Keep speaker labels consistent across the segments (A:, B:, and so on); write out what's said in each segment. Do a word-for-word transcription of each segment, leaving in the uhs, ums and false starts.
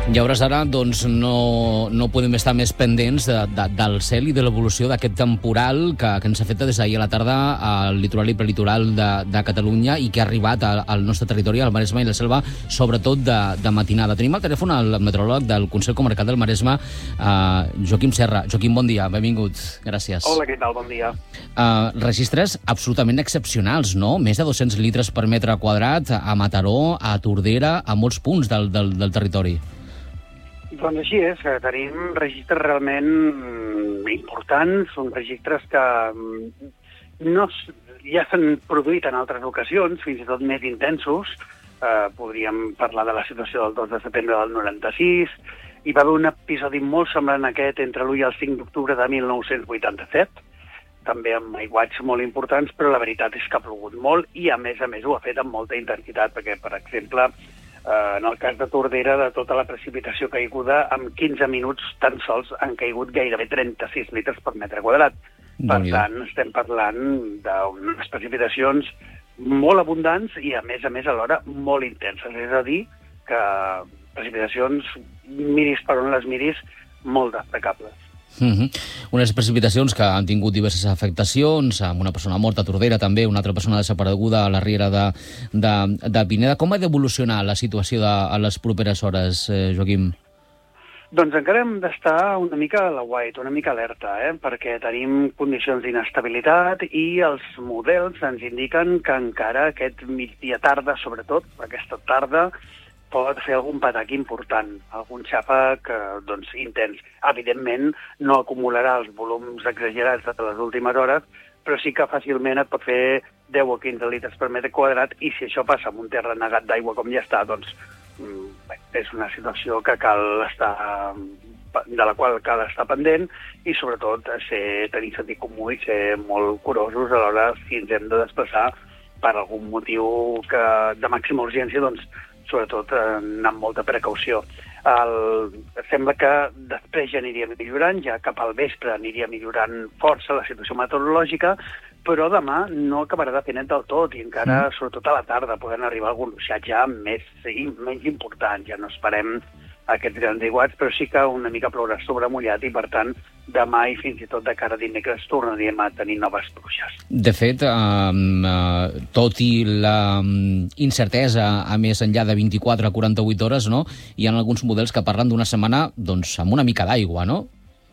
A: I a hores d'ara doncs, no, no podem estar més pendents de, de, del cel i de l'evolució d'aquest temporal que, que ens afecta des d'ahir a la tarda al litoral i prelitoral de, de Catalunya i que ha arribat al, al nostre territori, al Maresme i la Selva, sobretot de, de matinada. Tenim al telèfon el meteoròleg del Consell Comarcal del Maresme, uh, Joaquim Serra. Joaquim, bon dia, benvingut. Gràcies.
B: Hola, què tal? Bon dia.
A: Uh, registres absolutament excepcionals, no? Més de dos-cents litres per metre quadrat a Mataró, a Tordera, a molts punts del, del, del territori.
B: Doncs així és, que tenim registres realment importants, són registres que no, ja s'han produït en altres ocasions, fins i tot més intensos. Eh, podríem parlar de la situació del dos de setembre del noranta-sis. Hi va haver un episodi molt semblant a aquest entre l'u i el cinc d'octubre de mil nou-cents vuitanta-set, també amb aiguats molt importants, però la veritat és que ha plogut molt i, a més a més, ho ha fet amb molta intensitat, perquè, per exemple, Uh, en el cas de Tordera, de tota la precipitació caiguda, en quinze minuts tan sols han caigut gairebé trenta-sis litres per metre quadrat. Per tant, estem parlant d'unes precipitacions molt abundants i, a més a més, alhora molt intenses. És a dir, que precipitacions, miris per on les miris, molt destacables.
A: Uh-huh. Unes precipitacions que han tingut diverses afectacions, amb una persona morta a Tordera també, una altra persona desapareguda a la riera de, de, de Pineda. Com ha d'evolucionar la situació de, a les properes hores, eh, Joaquim?
B: Doncs encara hem d'estar una mica a la white, una mica alerta, eh? perquè tenim condicions d'inestabilitat i els models ens indiquen que encara aquest migdia tarda, sobretot, aquesta tarda, pot fer algun patac important, algun xàfec doncs, intens. Evidentment, no acumularà els volums exagerats de les últimes hores, però sí que fàcilment et pot fer deu o quinze litres per metre quadrat, i si això passa amb un terra negat d'aigua com ja està, doncs bé, és una situació que cal estar, de la qual cal estar pendent, i sobretot ser, tenir sentit comú i ser molt curosos a l'hora si ens hem de desplaçar per algun motiu que, de màxima urgència, doncs sobretot anar amb molta precaució. El, sembla que després ja aniria millorant, ja cap al vespre aniria millorant força la situació meteorològica, però demà no acabarà de fer net del tot, i encara, mm. sobretot a la tarda, poden arribar algun ruixat ja més, menys important. Ja no esperem aquests grans aiguats, però sí que una mica plourà sobre mullat, i per tant demà i fins i tot de cara a dimecres tornaríem a tenir noves pluges.
A: De fet, eh, eh, tot i la incertesa a més enllà de vint-i-quatre a quaranta-vuit hores, no? Hi ha alguns models que parlen d'una setmana doncs, amb una mica d'aigua, no?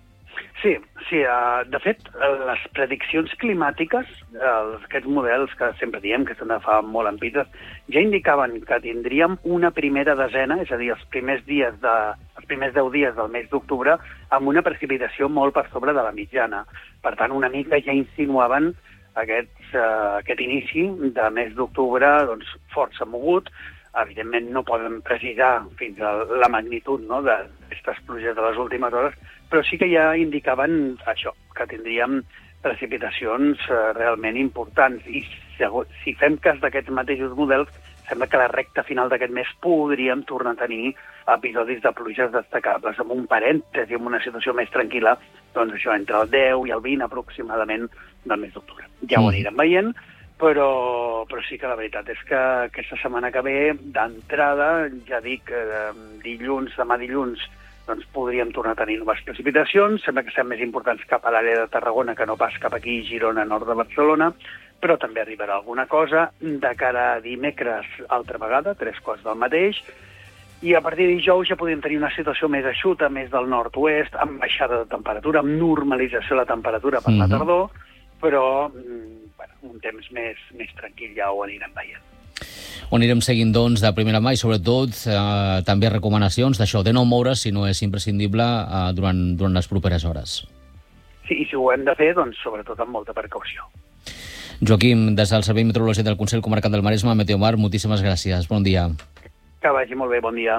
B: Sí, sí. Uh, de fet, les prediccions climàtiques, uh, aquests models que sempre diem que són de fa molt empites, ja indicaven que tindríem una primera desena, és a dir, els primers dies de, els primers deu dies del mes d'octubre, amb una precipitació molt per sobre de la mitjana. Per tant, una mica ja insinuaven aquest, uh, aquest inici de mes d'octubre doncs, força mogut. Evidentment no poden precisar fins a la magnitud, no?, d'aquestes pluges de les últimes hores, però sí que ja indicaven això, que tindríem precipitacions eh, realment importants. I si fem cas d'aquests mateixos models, sembla que a la recta final d'aquest mes podríem tornar a tenir episodis de pluges destacables, amb un parèntesi, amb una situació més tranquil·la, doncs això, entre el deu i el vint aproximadament del mes d'octubre. Ja ho anirem veient, però, però sí que la veritat és que aquesta setmana que ve, d'entrada, ja dic, eh, dilluns, demà dilluns, doncs podríem tornar a tenir noves precipitacions. Sembla que seran més importants cap a l'àrea de Tarragona que no pas cap aquí, Girona, nord de Barcelona, però també arribarà alguna cosa de cara a dimecres altra vegada, tres quarts del mateix, i a partir de dijous ja podríem tenir una situació més eixuta, més del nord-oest, amb baixada de temperatura, amb normalització de la temperatura per la tardor, però bueno, un temps més, més tranquil ja ho anirem veient.
A: Ho anirem seguint, doncs, de primera mà i, sobretot, eh, també recomanacions d'això, de no moure's si no és imprescindible eh, durant, durant les properes hores.
B: Sí, i si ho hem de fer, doncs, sobretot amb molta precaució.
A: Joaquim, des del Servei Meteorològic del Consell Comarcal del Maresme, Meteomar, moltíssimes gràcies. Bon dia.
B: Que vagi molt bé, bon dia.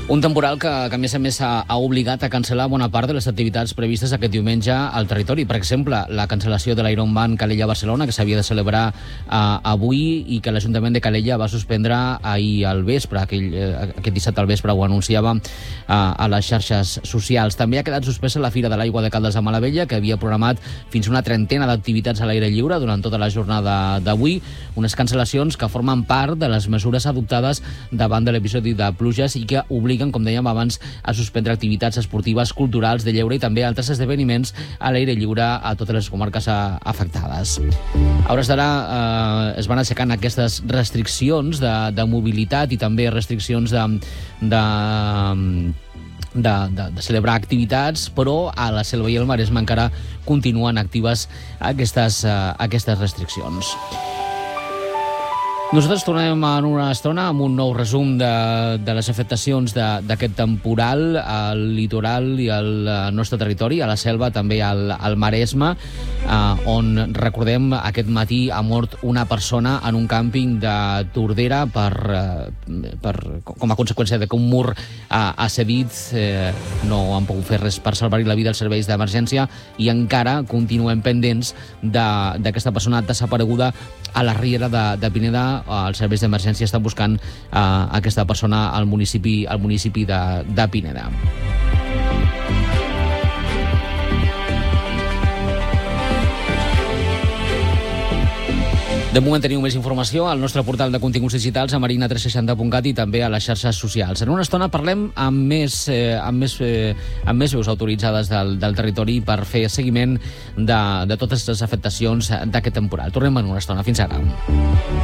A: Un temporal que, que a més a més, ha, ha obligat a cancel·lar bona part de les activitats previstes aquest diumenge al territori. Per exemple, la cancel·lació de l'Ironman Calella-Barcelona, que s'havia de celebrar uh, avui i que l'Ajuntament de Calella va suspendre ahir al vespre. Aquell, uh, aquest dissabte al vespre ho anunciava uh, a les xarxes socials. També ha quedat suspesa la Fira de l'Aigua de Caldes de Malavella, que havia programat fins a una trentena d'activitats a l'aire lliure durant tota la jornada d'avui. Unes cancel·lacions que formen part de les mesures adoptades davant de l'episodi de pluges i que obliguen, com dèiem abans, a suspendre activitats esportives, culturals, de lleure i també altres esdeveniments a l'aire lliure a totes les comarques afectades. A hores d'ara eh, es van aixecant aquestes restriccions de, de mobilitat i també restriccions de... de De, de, de celebrar activitats, però a la Selva i el Maresme encara continuen actives aquestes, uh, aquestes restriccions. Nosaltres tornem en una estona amb un nou resum de, de les afectacions d'aquest temporal al litoral i al nostre territori, a la Selva, també al, al Maresme, eh, on, recordem, aquest matí ha mort una persona en un càmping de Tordera per, eh, per, com a conseqüència de que un mur ha, ha cedit. Eh, no han pogut fer res per salvar-hi la vida als serveis d'emergència i encara continuem pendents d'aquesta persona desapareguda a la riera de, de Pineda. Els serveis d'emergència estan buscant uh, aquesta persona al municipi, al municipi de, de Pineda. De moment teniu més informació al nostre portal de continguts digitals a marina tres seixanta punt cat i també a les xarxes socials. En una estona parlem amb més, eh, amb més, eh, amb més veus autoritzades del, del territori per fer seguiment de, de totes les afectacions d'aquest temporal. Tornem en una estona. Fins ara.